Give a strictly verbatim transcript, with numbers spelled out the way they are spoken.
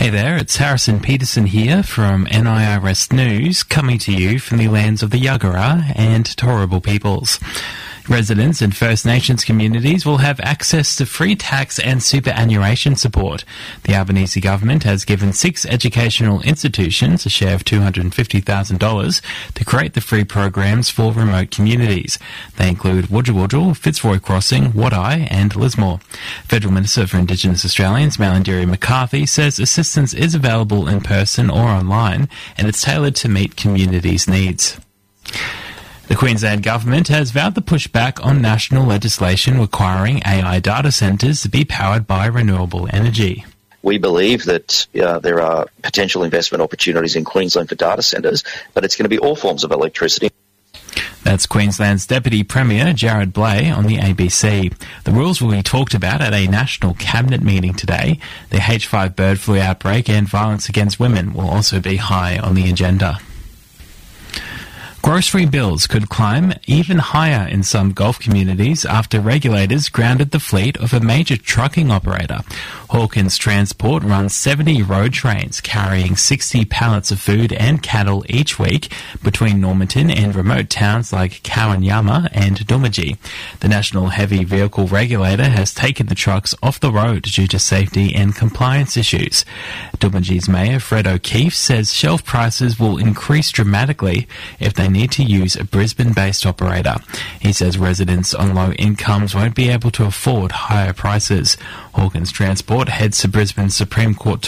Hey there, it's Harrison Peterson here from N I R S News, coming to you from the lands of the Yagara and Turrbal peoples. Residents in First Nations communities will have access to free tax and superannuation support. The Albanese government has given six educational institutions a share of two hundred fifty thousand dollars to create the free programs for remote communities. They include Wujal Wujal, Fitzroy Crossing, Wadeye and Lismore. Federal Minister for Indigenous Australians, Malarndirri McCarthy, says assistance is available in person or online and it's tailored to meet communities' needs. The Queensland Government has vowed to push back on national legislation requiring A I data centres to be powered by renewable energy. We believe that uh, there are potential investment opportunities in Queensland for data centres, but it's going to be all forms of electricity. That's Queensland's Deputy Premier Jared Blay on the A B C. The rules will be talked about at a National Cabinet meeting today. The H five bird flu outbreak and violence against women will also be high on the agenda. Grocery bills could climb even higher in some Gulf communities after regulators grounded the fleet of a major trucking operator. Hawkins Transport runs seventy road trains carrying sixty pallets of food and cattle each week between Normanton and remote towns like Kawanyama and Doomadgee. The National Heavy Vehicle Regulator has taken the trucks off the road due to safety and compliance issues. Doomadgee's Mayor Fred O'Keefe says shelf prices will increase dramatically if they need to use a Brisbane-based operator. He says residents on low incomes won't be able to afford higher prices. Hawkins Transport heads to Brisbane Supreme Court